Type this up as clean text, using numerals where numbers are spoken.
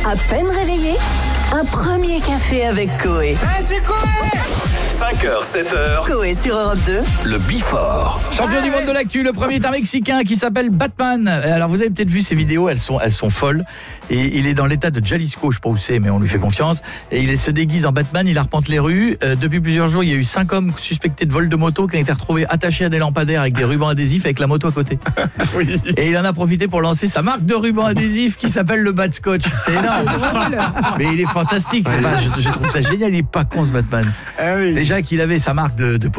À peine réveillé, un premier café avec Coé. c'est Coé 5h, 7h, Coé sur Europe 2. le Before. Champion du monde de l'actu, le premier est un Mexicain qui s'appelle Batman. Alors vous avez peut-être vu ces vidéos, elles sont folles. Et il est dans l'état de Jalisco, je sais pas où c'est, mais on lui fait confiance. Et il se déguise en Batman, il arpente les rues. Depuis plusieurs jours, il y a eu 5 hommes suspectés de vol de moto qui ont été retrouvés attachés à des lampadaires avec des rubans adhésifs avec la moto à côté. Oui. Et il en a profité pour lancer sa marque de rubans adhésifs qui s'appelle le Bat Scotch. C'est énorme. Mais il est fantastique. Je trouve ça génial, il est pas con ce Batman. Ah oui. Déjà qu'il avait sa marque de